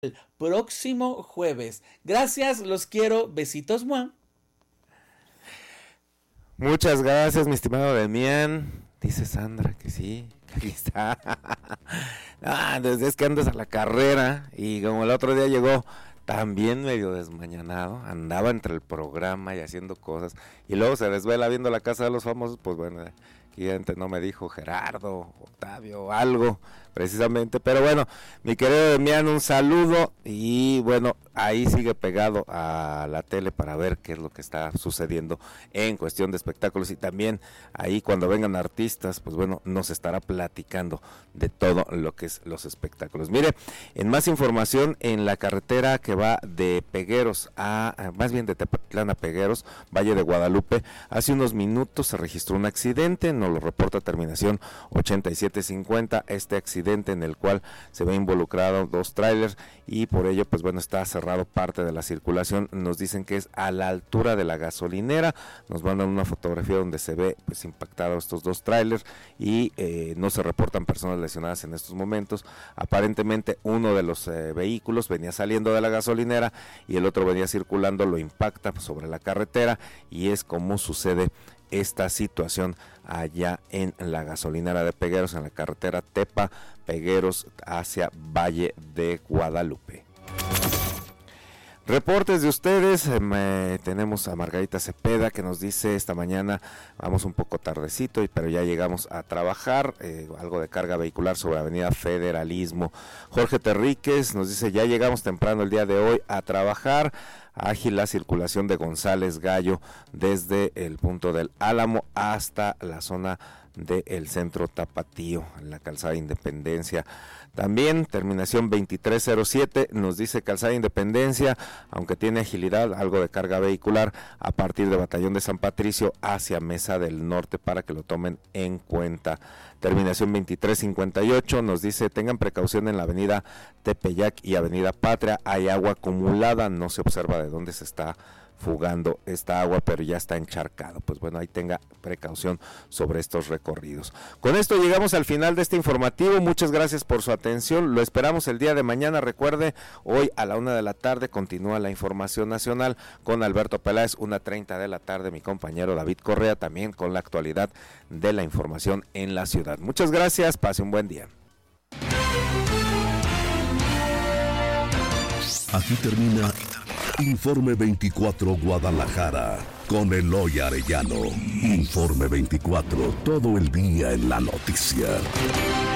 próximo jueves. Gracias, los quiero, besitos, ¡mua! Muchas gracias, mi estimado Demián. Dice Sandra que sí, que aquí está. Es que andas a la carrera y como el otro día llegó también medio desmañanado, andaba entre el programa y haciendo cosas y luego se desvela viendo La Casa de los Famosos, pues bueno, aquí antes no me dijo Gerardo, Octavio, algo precisamente, pero bueno, mi querido Demián, un saludo y bueno, ahí sigue pegado a la tele para ver qué es lo que está sucediendo en cuestión de espectáculos y también ahí cuando vengan artistas, pues bueno, nos estará platicando de todo lo que es los espectáculos. Mire, en más información, en la carretera que va de Pegueros más bien de Tepatlán a Pegueros, Valle de Guadalupe, hace unos minutos se registró un accidente, nos lo reporta terminación 8750, este accidente en el cual se ve involucrado 2 trailers y por ello pues bueno está cerrado parte de la circulación, nos dicen que es a la altura de la gasolinera, nos mandan una fotografía donde se ve pues impactados estos 2 trailers y no se reportan personas lesionadas en estos momentos, aparentemente uno de los vehículos venía saliendo de la gasolinera y el otro venía circulando, lo impacta sobre la carretera y es como sucede esta situación allá en la gasolinera de Pegueros, en la carretera Tepa Pegueros hacia Valle de Guadalupe. Reportes de ustedes, tenemos a Margarita Cepeda que nos dice esta mañana vamos un poco tardecito, pero ya llegamos a trabajar, algo de carga vehicular sobre Avenida Federalismo. Jorge Terríquez nos dice ya llegamos temprano el día de hoy a trabajar, ágil la circulación de González Gallo desde el punto del Álamo hasta la zona del centro Tapatío, en la calzada Independencia. También terminación 2307 nos dice calzada Independencia, aunque tiene agilidad, algo de carga vehicular a partir de Batallón de San Patricio hacia Mesa del Norte para que lo tomen en cuenta. Terminación 2358 nos dice tengan precaución en la avenida Tepeyac y avenida Patria, hay agua acumulada, no se observa de dónde se está fugando esta agua, pero ya está encharcado. Pues bueno, ahí tenga precaución sobre estos recorridos. Con esto llegamos al final de este informativo. Muchas gracias por su atención. Lo esperamos el día de mañana. Recuerde, hoy a la 1 de la tarde continúa la información nacional con Alberto Peláez, 1:30 de la tarde, mi compañero David Correa, también con la actualidad de la información en la ciudad. Muchas gracias, pase un buen día. Aquí termina Informe 24 Guadalajara con Eloy Arellano. Informe 24, todo el día en la noticia.